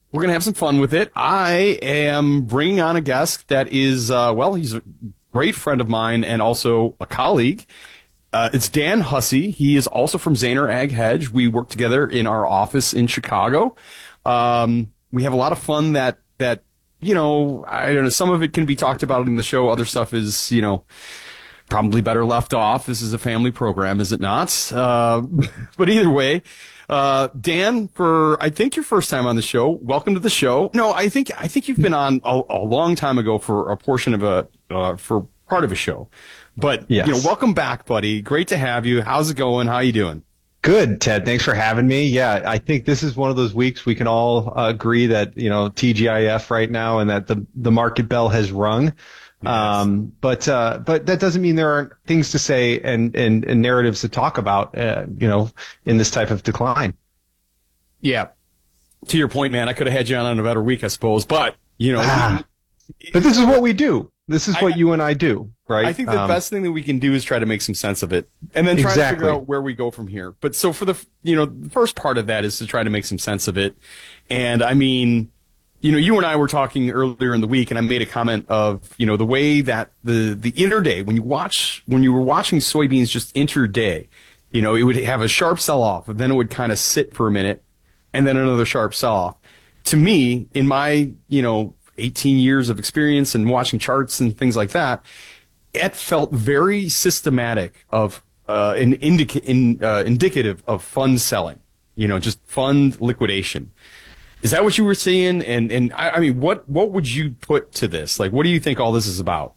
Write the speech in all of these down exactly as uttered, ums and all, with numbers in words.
We're going to have some fun with it. I am bringing on a guest that is, uh, well, he's a great friend of mine and also a colleague. Uh, it's Dan Hussey. He is also from Zaner Ag Hedge. We work together in our office in Chicago. Um, we have a lot of fun that, that, you know, I don't know, some of it can be talked about in the show. Other stuff is, you know, probably better left off. This is a family program, is it not? Uh, but either way, uh, Dan, for I think your first time on the show, welcome to the show. No, I think I think you've been on a, a long time ago for a portion of a uh, for part of a show. But Yes. you know, welcome back, buddy. Great to have you. How's it going? How you doing? Good, Ted. Thanks for having me. Yeah, I think this is one of those weeks we can all uh, agree that, you know, T G I F right now and that the, the market bell has rung. Yes. Um, but, uh, but that doesn't mean there aren't things to say and, and, and narratives to talk about, uh, you know, in this type of decline. Yeah. To your point, man, I could have had you on on a better week, I suppose. But, you know, Ah, but this is what we do. This is what I- you and I do, right? I think the Um, best thing that we can do is try to make some sense of it and then try to Exactly. figure out where we go from here. But so for the, you know, the first part of that is to try to make some sense of it. And I mean, you know, you and I were talking earlier in the week and I made a comment of, you know, the way that the, the interday, when you watch, when you were watching soybeans just interday, you know, it would have a sharp sell off and then it would kind of sit for a minute and then another sharp sell off. To me, in my, you know, eighteen years of experience and watching charts and things like that, it felt very systematic of uh, an indica- in, uh, indicative of fund selling, you know, just fund liquidation. Is that what you were seeing? And and I, I mean, what what would you put to this? Like, what do you think all this is about?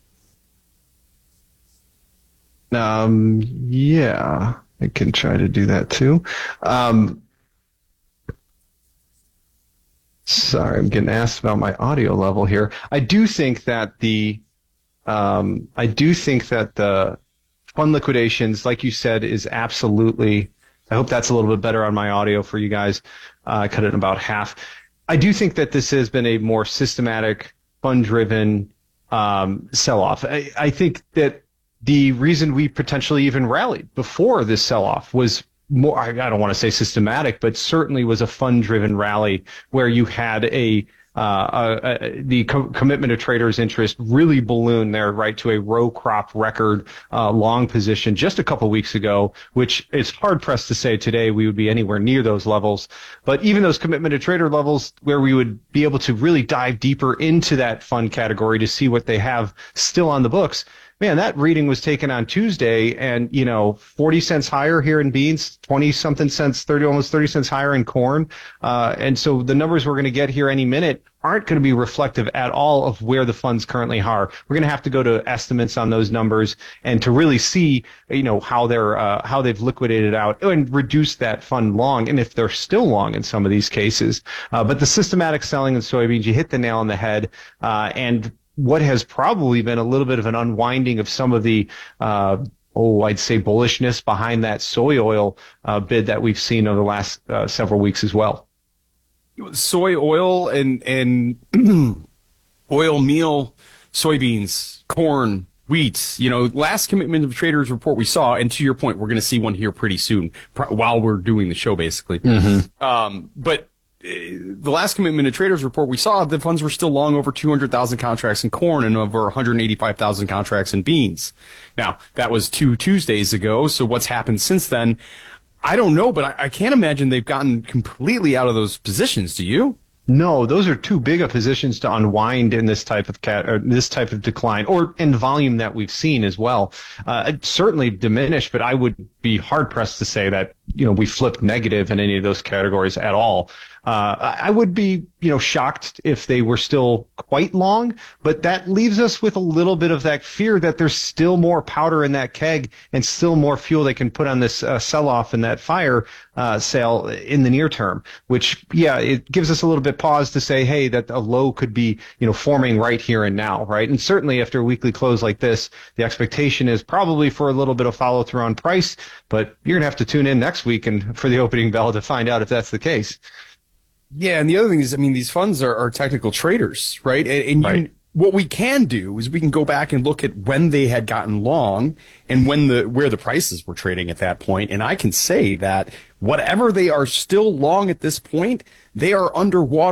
Um, yeah, I can try to do that too. Um, sorry, I'm getting asked about my audio level here. I do think that the, um, I do think that the fund liquidations, like you said, is absolutely. I hope that's a little bit better on my audio for you guys. Uh, I cut it in about half. I do think that this has been a more systematic, fund-driven um, sell-off. I, I think that the reason we potentially even rallied before this sell-off was more, I, I don't want to say systematic, but certainly was a fund-driven rally where you had a uh, uh, uh, the co- commitment of traders' interest really ballooned there right to a row crop record uh, long position just a couple weeks ago, which is hard pressed to say today we would be anywhere near those levels. But even those commitment of trader levels where we would be able to really dive deeper into that fund category to see what they have still on the books. Man, that reading was taken on Tuesday and, you know, forty cents higher here in beans, twenty something cents, thirty, almost thirty cents higher in corn. Uh, and so the numbers we're going to get here any minute aren't going to be reflective at all of where the funds currently are. We're going to have to go to estimates on those numbers and to really see, you know, how they're, uh, how they've liquidated out and reduced that fund long. And if they're still long in some of these cases, uh, but the systematic selling in soybeans, you hit the nail on the head. Uh, and what has probably been a little bit of an unwinding of some of the, uh, oh, I'd say bullishness behind that soy oil uh, bid that we've seen over the last uh, several weeks as well. Soy oil and and oil meal, soybeans, corn, wheat. You know, last commitment of traders report we saw, and to your point, we're going to see one here pretty soon pr- while we're doing the show, basically. Mm-hmm. Um, but the last commitment of traders report we saw, the funds were still long over two hundred thousand contracts in corn and over one hundred eighty-five thousand contracts in beans. Now, that was two Tuesdays ago, so what's happened since then? I don't know, but I, I can't imagine they've gotten completely out of those positions, do you? No, those are too big of positions to unwind in this type of cat or this type of decline, or in volume that we've seen as well. Uh, it certainly diminished, but I would be hard pressed to say that, you know, we flipped negative in any of those categories at all. Uh, I would be, you know, shocked if they were still quite long, but that leaves us with a little bit of that fear that there's still more powder in that keg and still more fuel they can put on this uh, sell-off and that fire uh, sale in the near term, which, yeah, it gives us a little bit pause to say, hey, that a low could be, you know, forming right here and now, right? And certainly after a weekly close like this, the expectation is probably for a little bit of follow-through on price, but you're going to have to tune in next week and for the opening bell to find out if that's the case. Yeah, and the other thing is, I mean, these funds are, are technical traders, right? And, and Right. you, what we can do is we can go back and look at when they had gotten long and when the where the prices were trading at that point. And I can say that whatever they are still long at this point, they are underwater.